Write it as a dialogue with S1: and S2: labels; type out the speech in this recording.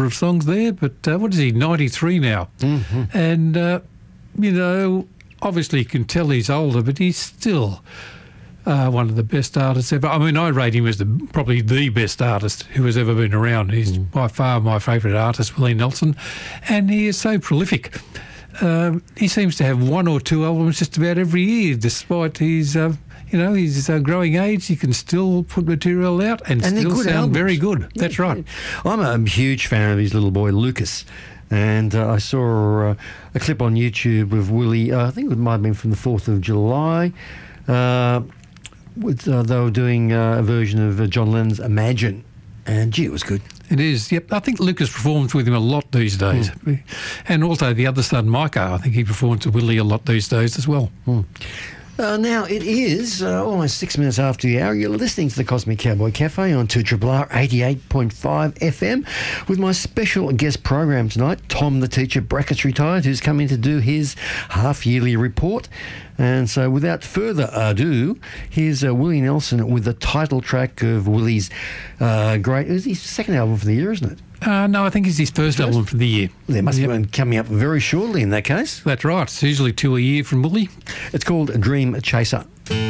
S1: of songs there, but what is he, 93 now?
S2: Mm-hmm.
S1: And, obviously you can tell he's older, but he's still one of the best artists ever. I mean, I rate him as probably the best artist who has ever been around. He's by far my favourite artist, Willie Nelson, and he is so prolific. He seems to have one or two albums just about every year, despite his growing age. He can still put material out and still sound
S2: albums.
S1: very good. That's right.
S2: I'm a huge fan of his little boy, Lucas. And I saw a clip on YouTube of Willie, I think it might have been from the 4th of July. They were doing a version of John Lennon's Imagine. And, gee, it was good.
S1: It is, yep. I think Lucas performs with him a lot these days. And also the other son, Micah, I think he performs with Willie a lot these days as well.
S2: Now, it is almost 6 minutes after the hour. You're listening to the Cosmic Cowboy Cafe on 2RRR 88.5 FM with my special guest program tonight, Tom the Teacher, brackets retired, who's coming to do his half-yearly report. And so without further ado, here's Willie Nelson with the title track of Willie's it was his second album for the year, isn't it?
S1: No, I think it's his first album for the year.
S2: There must be one coming up very shortly in that case.
S1: That's right. It's usually 2 a year from Willie.
S2: It's called Dream Chaser.